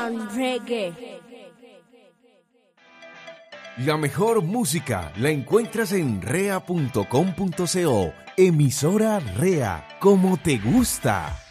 Urban Reggae. La mejor música la encuentras en rea.com.co. Emisora Rea, como te gusta.